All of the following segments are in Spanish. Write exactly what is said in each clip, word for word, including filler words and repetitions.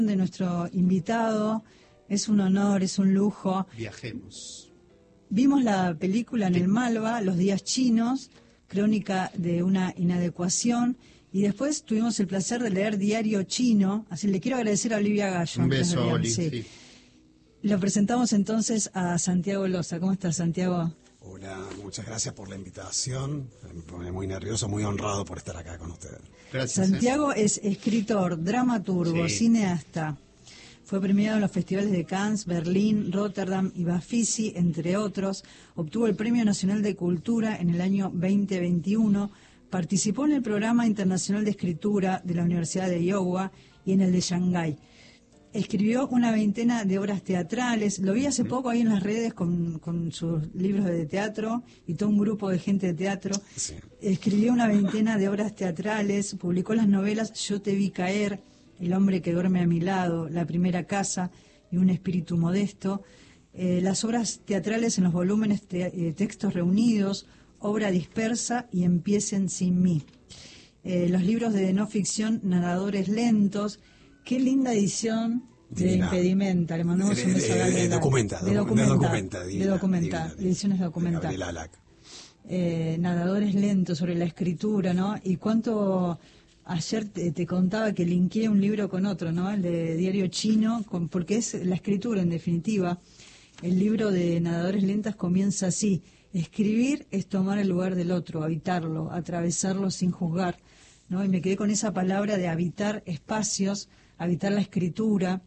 de nuestro invitado. Es un honor, es un lujo. Viajemos. Vimos la película en el Malva, Los días chinos, crónica de una inadecuación, y después tuvimos el placer de leer Diario Chino. Así le quiero agradecer a Olivia Gallo. Un beso, Oli. Sí. Sí. Lo presentamos entonces a Santiago Loza. ¿Cómo estás, Santiago? Hola, muchas gracias por la invitación. Me pone muy nervioso, muy honrado por estar acá con ustedes. Gracias. Santiago es escritor, dramaturgo, sí. cineasta. Fue premiado en los festivales de Cannes, Berlín, Rotterdam y Bafisi, entre otros. Obtuvo el Premio Nacional de Cultura en el año veinte veintiuno. Participó en el Programa Internacional de Escritura de la Universidad de Iowa y en el de Shanghái. Escribió una veintena de obras teatrales. Lo vi hace poco ahí en las redes con, con sus libros de teatro y todo un grupo de gente de teatro. Sí. Escribió una veintena de obras teatrales, publicó las novelas Yo te vi caer, El hombre que duerme a mi lado, La primera casa y Un espíritu modesto. Eh, las obras teatrales en los volúmenes te, eh, Textos reunidos, Obra dispersa y Empiecen sin mí. Eh, los libros de no ficción, Nadadores lentos. Qué linda edición de Divina. Impedimenta. Le mandamos un beso a Gabriela. De documenta. De documenta. De documenta. Divina, de documenta. Divina, ediciones de documenta. De Alac. Eh, nadadores lentos sobre la escritura, ¿no? Y cuánto... Ayer te, te contaba que linkeé un libro con otro, ¿no? El de Diario Chino, con, porque es la escritura en definitiva. El libro de Nadadores lentas comienza así. Escribir es tomar el lugar del otro, habitarlo, atravesarlo sin juzgar, ¿no? Y me quedé con esa palabra de habitar espacios, habitar la escritura.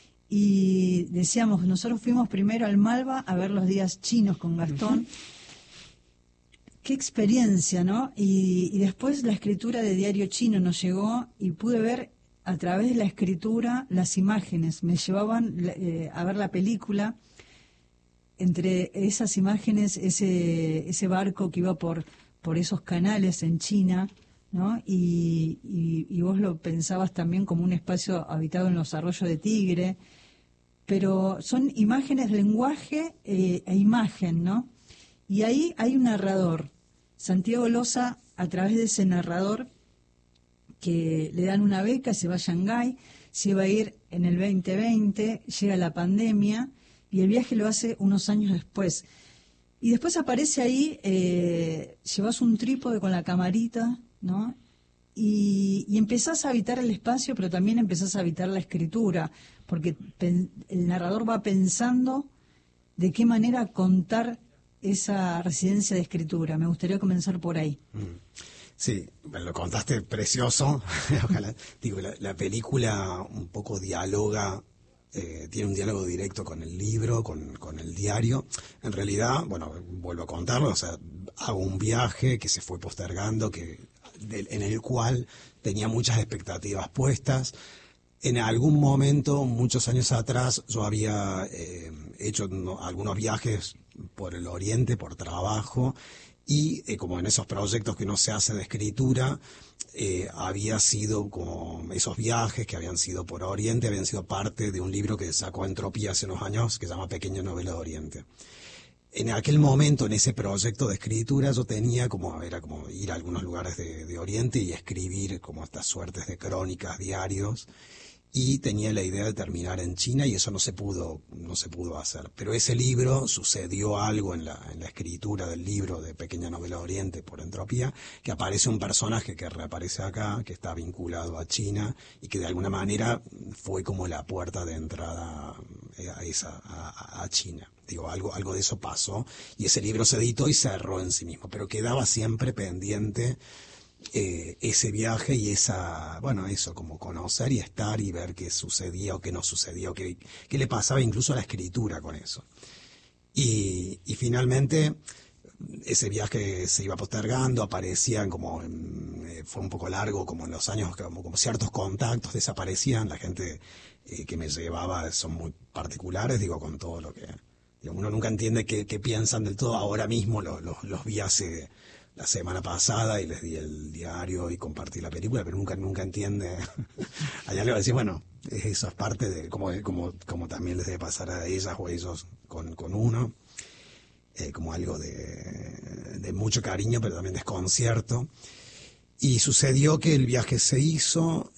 Y decíamos, nosotros fuimos primero al Malva a ver Los días chinos con Gastón. Uh-huh. Qué experiencia, ¿no? Y, y después la escritura de Diario Chino nos llegó y pude ver a través de la escritura las imágenes. Me llevaban eh, a ver la película. Entre esas imágenes, ese ese barco que iba por, por esos canales en China, ¿no? Y, y, y vos lo pensabas también como un espacio habitado en los arroyos de Tigre. Pero son imágenes, lenguaje eh, e imagen, ¿no? Y ahí hay un narrador, Santiago Loza, a través de ese narrador, que le dan una beca, se va a Shanghái, se va a ir en el veinte veinte, llega la pandemia, y el viaje lo hace unos años después. Y después aparece ahí, eh, llevas un trípode con la camarita, ¿no? Y, y empezás a habitar el espacio, pero también empezás a habitar la escritura, porque pen, el narrador va pensando de qué manera contar esa residencia de escritura. Me gustaría comenzar por ahí. Sí, lo contaste precioso. Ojalá. Digo, la, la película un poco dialoga, eh, tiene un diálogo directo con el libro, con, con el diario. En realidad, bueno, vuelvo a contarlo, o sea, hago un viaje que se fue postergando, que de, en el cual tenía muchas expectativas puestas. En algún momento, muchos años atrás, yo había eh, hecho no, algunos viajes por el Oriente, por trabajo, y eh, como en esos proyectos que uno se hace de escritura, eh, había sido como esos viajes que habían sido por Oriente, habían sido parte de un libro que sacó Entropía hace unos años, que se llama Pequeña Novela de Oriente. En aquel momento, en ese proyecto de escritura, yo tenía como, era como ir a algunos lugares de, de Oriente y escribir como estas suertes de crónicas, diarios, y tenía la idea de terminar en China y eso no se pudo no se pudo hacer. Pero ese libro, sucedió algo en la, en la escritura del libro de Pequeña Novela de Oriente por Entropía, que aparece un personaje que reaparece acá, que está vinculado a China y que de alguna manera fue como la puerta de entrada a, esa, a, a China. Digo, algo, algo de eso pasó y ese libro se editó y cerró en sí mismo, pero quedaba siempre pendiente Eh, ese viaje y esa, bueno, eso, como conocer y estar y ver qué sucedía o qué no sucedía o qué, qué le pasaba incluso a la escritura con eso. Y, y finalmente ese viaje se iba postergando, aparecían como, eh, fue un poco largo, como en los años, como, como ciertos contactos desaparecían, la gente eh, que me llevaba son muy particulares, digo, con todo lo que, digo, uno nunca entiende qué, qué piensan del todo. Ahora mismo lo, lo, los vi hace la semana pasada y les di el diario y compartí la película, pero nunca nunca entiende. Allá le va a decir, bueno, eso es parte de, como, como, como también les debe pasar a ellas o a ellos con, con uno, eh, como algo de, de mucho cariño, pero también desconcierto. Y sucedió que el viaje se hizo